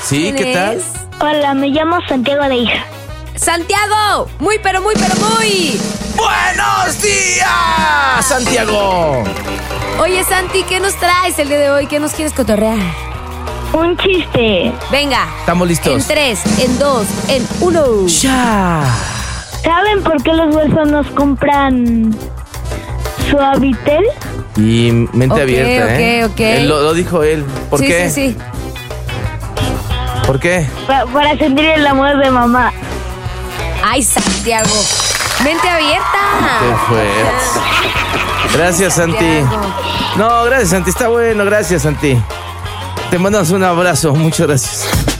Sí, ¿qué tal? Hola, me llamo Santiago de Hija. ¡Santiago! Muy, pero muy, pero muy. ¡Buenos días, Santiago! Oye, Santi, ¿qué nos traes el día de hoy? ¿Qué nos quieres cotorrear? Un chiste. Venga. Estamos listos. En 3, en 2, en 1. ¡Ya! ¿Saben por qué los huérfanos compran Suavitel? Y mente abierta, ¿eh? Ok. Lo dijo él. ¿Por qué? Sí. ¿Por qué? Para sentir el amor de mamá. Ay, Santiago. Mente abierta. Qué fuerte. Gracias, Santi. Santiago. No, gracias, Santi. Está bueno, gracias, Santi. Te mandamos un abrazo. Muchas gracias.